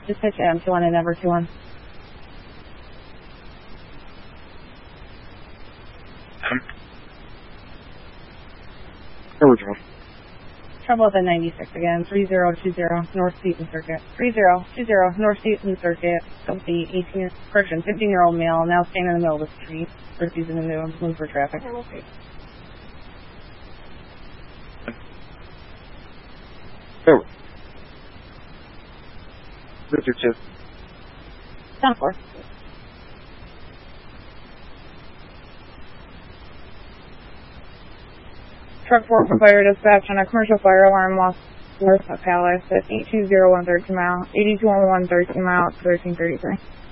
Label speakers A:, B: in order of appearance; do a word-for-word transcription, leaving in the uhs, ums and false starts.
A: Just pitch M two one and number two one.
B: Um, Number two one.
A: Trouble at the ninety-six again, three zero two zero, North Seaton Circuit. three zero two zero, North Seaton Circuit. The eighteen, correction, fifteen-year-old male now standing in the middle of the street, refusing to move, move for traffic.
B: Over. Richard two.
A: ten four. Truck four for fire dispatch on a commercial fire alarm lost north of Palace at eight two zero one thirteen mile, eighty two one one thirteen mile, thirteen thirty-three.